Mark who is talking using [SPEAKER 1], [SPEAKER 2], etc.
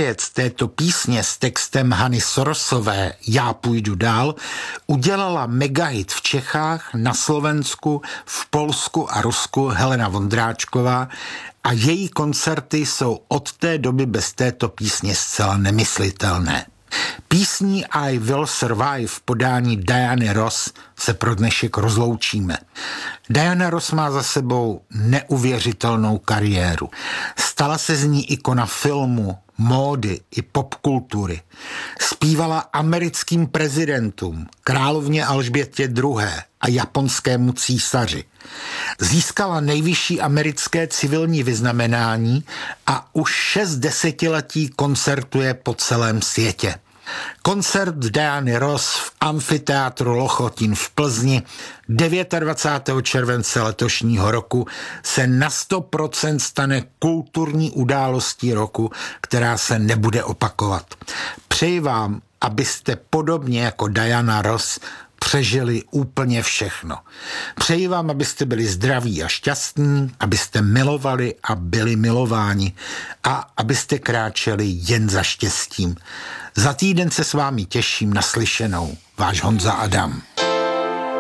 [SPEAKER 1] Interpret této písně s textem Hany Sorosové Já půjdu dál udělala megahit v Čechách, na Slovensku, v Polsku a Rusku Helena Vondráčková a její koncerty jsou od té doby bez této písně zcela nemyslitelné. Písní I Will Survive v podání Diany Ross se pro dnešek rozloučíme. Diana Ross má za sebou neuvěřitelnou kariéru. Stala se z ní ikona filmu, módy i popkultury. Zpívala americkým prezidentům, královně Alžbětě II. A japonskému císaři. Získala nejvyšší americké civilní vyznamenání a už 6 desetiletí koncertuje po celém světě. Koncert Diany Ross v amfiteátru Lochotín v Plzni 29. července letošního roku se na 100% stane kulturní událostí roku, která se nebude opakovat. Přeji vám, abyste podobně jako Diana Ross přežili úplně všechno. Přeji vám, abyste byli zdraví a šťastní, abyste milovali a byli milováni a abyste kráčeli jen za štěstím. Za týden se s vámi těším, naslyšenou. Váš Honza Adam.